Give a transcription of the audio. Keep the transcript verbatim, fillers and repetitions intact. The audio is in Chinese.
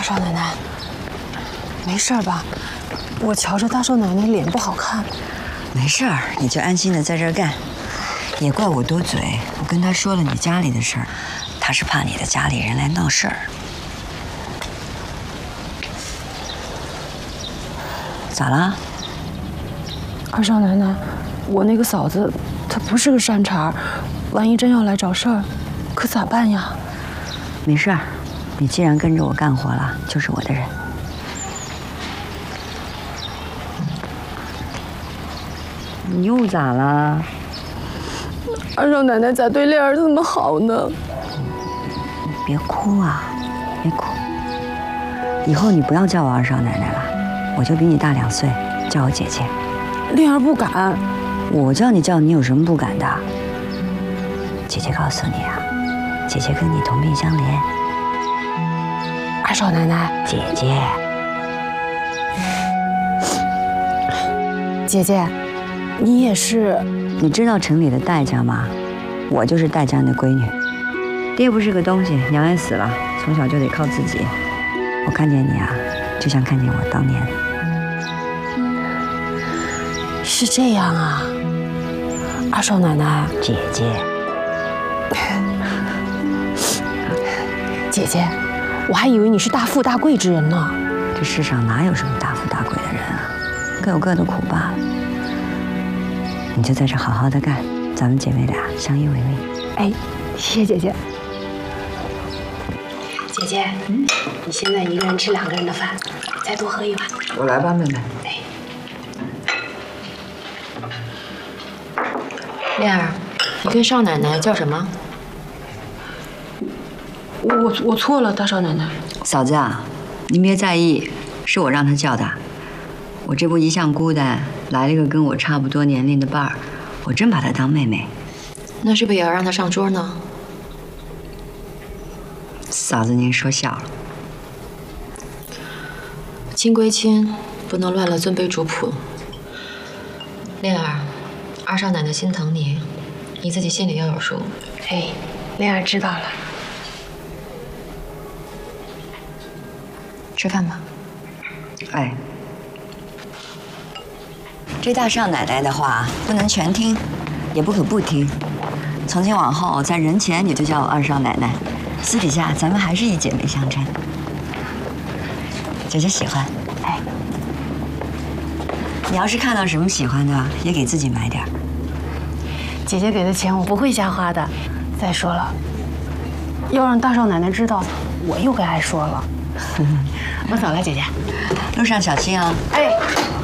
少奶奶，没事吧？我瞧着大少奶奶脸不好看。 没事儿，你就安心的在这儿干。也怪我多嘴，我跟他说了你家里的事儿，他是怕你的家里人来闹事儿。咋了？ 二少奶奶，我那个嫂子，她不是个善茬，万一真要来找事儿，可咋办呀？ 没事儿，你既然跟着我干活了，就是我的人。你又咋了？ 二少奶奶咋对莲儿这么好呢？ 你别哭啊，别哭。以后你不要叫我二少奶奶了，我就比你大两岁，叫我姐姐。 莲儿不敢。 我叫你叫你有什么不敢的？姐姐告诉你啊，姐姐跟你同病相怜。 二少奶奶， 姐姐， 姐姐，你也是。 你知道城里的戴家吗？我就是戴家那闺女，爹不是个东西，娘也死了，从小就得靠自己。我看见你啊，就像看见我当年。 是这样啊，二少奶奶， 姐姐， 姐姐，我还以为你是大富大贵之人呢。 这世上哪有什么大富大贵的人啊，各有各的苦罢了。你就在这好好的干，咱们姐妹俩相依为命。 哎，谢谢姐姐。姐姐，嗯，你现在一个人吃两个人的饭，再多喝一碗。 我来吧，妹妹。 哎， 莲儿，你跟少奶奶叫什么？ 我我错了，大少奶奶。 嫂子啊，您别在意，是我让她叫的。我这不一向孤单，来了个跟我差不多年龄的伴儿，我真把她当妹妹。 那是不是也要让她上桌呢？ 嫂子，您说笑了。 亲归亲，不能乱了尊卑主仆。莲儿，二少奶奶心疼你，你自己心里要有数。 哎，莲儿知道了。 吃饭吧。 哎，这大少奶奶的话不能全听，也不可不听。从今往后，在人前你就叫我二少奶奶，私底下咱们还是以姐妹相称。姐姐喜欢。哎，你要是看到什么喜欢的，也给自己买点儿。 姐姐给的钱我不会瞎花的。再说了，要让大少奶奶知道，我又该挨说了。我走了，姐姐。 路上小心啊。 哎。